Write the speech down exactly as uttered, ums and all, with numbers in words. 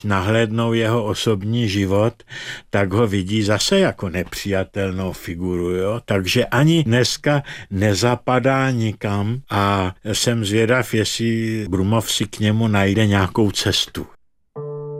nahlédnou jeho osobní život, tak ho vidí zase jako nepřijatelnou figuru. Jo? Takže ani dneska nezapadá nikam a jsem zvědav, jestli Brumov si k němu najde nějakou cestu.